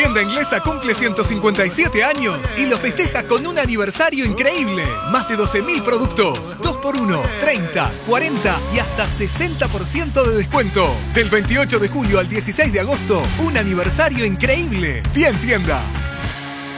Tienda Inglesa cumple 157 años y lo festeja con un aniversario increíble. Más de 12.000 productos, 2x1, 30, 40 y hasta 60% de descuento. Del 28 de julio al 16 de agosto, un aniversario increíble. Bien Tienda.